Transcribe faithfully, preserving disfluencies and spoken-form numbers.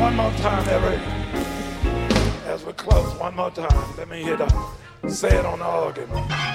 one more time, every, as we close, one more time. Let me hear the, say it on the organ.